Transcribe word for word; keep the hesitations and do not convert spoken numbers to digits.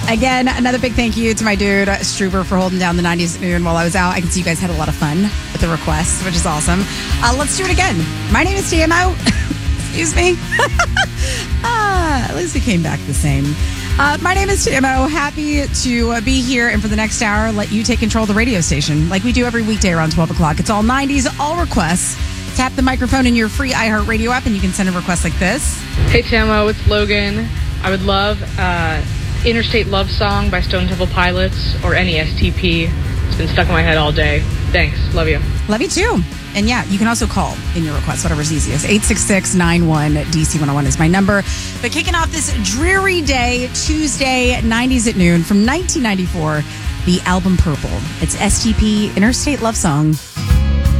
Again, another big thank you to my dude, Struber, for holding down the nineties at noon while I was out. I can see you guys had a lot of fun with the requests, which is awesome. Uh, let's do it again. My name is T M O. Excuse me. uh, at least it came back the same. Uh, my name is T M O. Happy to be here and for the next hour, let you take control of the radio station like we do every weekday around twelve o'clock. It's all nineties, all requests. Tap the microphone in your free iHeartRadio app and you can send a request like this. Hey, T M O, it's Logan. I would love uh, Interstate Love Song by Stone Temple Pilots or any S T P. It's been stuck in my head all day. Thanks. Love you. Love you too. And yeah, you can also call in your request, whatever's easiest. eight six six, nine one, D C one oh one is my number. But kicking off this dreary day, Tuesday, nineties at noon from nineteen ninety-four, the album Purple. It's S T P, Interstate Love Song.